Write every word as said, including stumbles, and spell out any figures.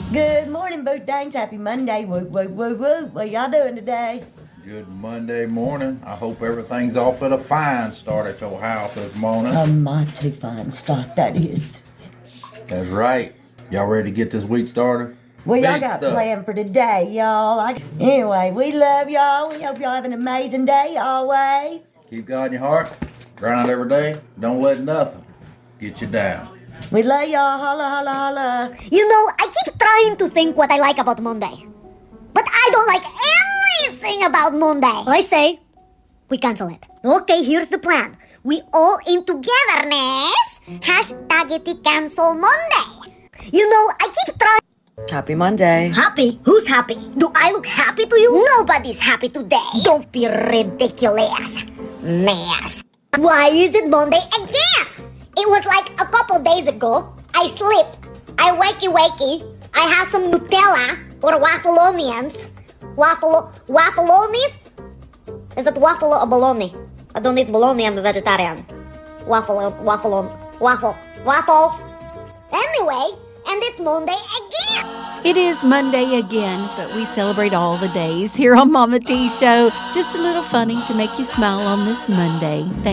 Good morning, Boo Thanks. Happy Monday. Woo, woo, woo, woo. What y'all doing today? Good Monday morning. I hope everything's off at a fine start at your house this morning. A mighty fine start, that is. That's right. Y'all ready to get this week started? What y'all Big got stuff. planned for today, y'all? I, anyway, we love y'all. We hope y'all have an amazing day always. Keep God in your heart. Grind every day. Don't let nothing get you down. We love y'all. Holla, holla, holla. You know, I keep trying to think what I like about Monday. But I don't like anything about Monday. I say, we cancel it. Okay, here's the plan. We all in togetherness. Hashtag it cancel Monday. You know, I keep trying. Happy Monday. Happy? Who's happy? Do I look happy to you? Nobody's happy today. Don't be ridiculous. Mess. Why is it Monday again? It was like a couple days ago. I sleep. I wakey wakey. I have some Nutella or waffleonians. Waffle waffleonies? Is it waffle or bologna? I don't eat bologna. I'm a vegetarian. Waffle waffle waffle waffles. Anyway, and it's Monday again. It is Monday again, but we celebrate all the days here on Mama T Show. Just a little funny to make you smile on this Monday. Thank